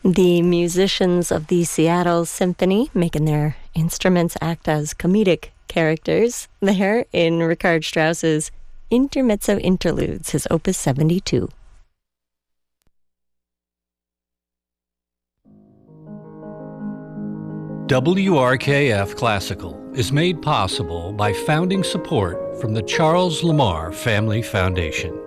The musicians of the Seattle Symphony making their instruments act as comedic characters there in Richard Strauss's Intermezzo Interludes, his Opus 72. WRKF Classical is made possible by founding support from the Charles Lamar Family Foundation.